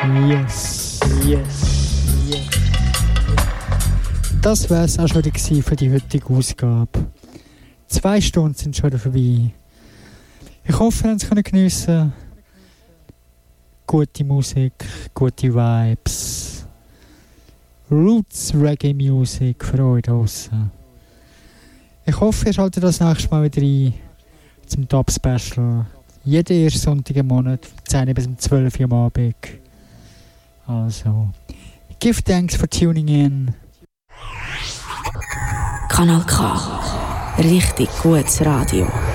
Yes. Das war es auch schon wieder für die heutige Ausgabe. 2 Stunden sind schon wieder vorbei. Ich hoffe, ihr könnt es geniessen. Gute Musik, gute Vibes. Roots Reggae Music für euch draussen. Ich hoffe, ihr schaltet das nächste Mal wieder ein zum Top Special. Jeden ersten Sonntag im Monat, von 10 bis 12 Uhr am Abend. Also, give thanks for tuning in. Kanal K. Richtig gutes Radio.